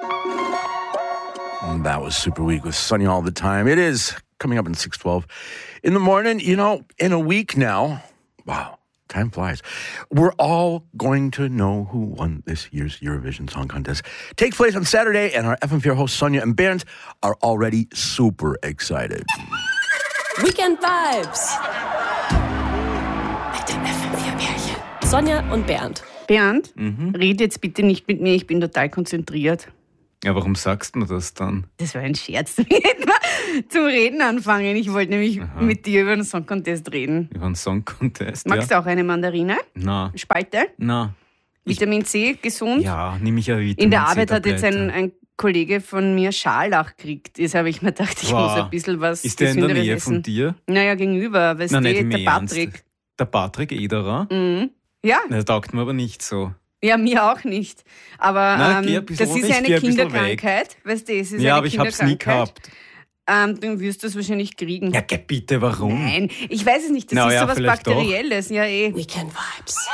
That was Super Week with Sunny All the Time. It is coming up in 6:12 in the morning. You know, in a week now, wow, time flies. We're all going to know who won this year's Eurovision Song Contest. Takes place on Saturday, and our FM4 hosts Sonja and Bernd are already super excited. Weekend Vibes mit den FM4-Pärchen Sonja und Bernd. Bernd, red jetzt bitte nicht mit mir, ich bin total konzentriert. Ja, warum sagst du das dann? Das war ein Scherz, zum Reden anfangen. Ich wollte nämlich mit dir über den Song Contest reden. Über einen Song Contest, Magst du auch eine Mandarine? Na. Spalte? Na. Vitamin C, gesund? Ja, nehme ich ja Vitamin C. In der Arbeit hat jetzt ein Kollege von mir Scharlach gekriegt. Das habe ich mir gedacht, ich muss ein bisschen was Ist der in der Gesünderes Nähe essen. von dir? Naja, gegenüber, weißt du, der Patrick. Der Patrick Ederer? Mhm. Ja. Der taugt mir aber nicht so. Ja, mir auch nicht. Aber das ist ja eine Kinderkrankheit. Weißt du, es ist ja, eine aber ich habe es nie gehabt. Dann wirst du es wahrscheinlich kriegen. Ja, bitte, warum? Nein, ich weiß es nicht. Das ist sowas Bakterielles. Ja, eh. Weekend Vibes.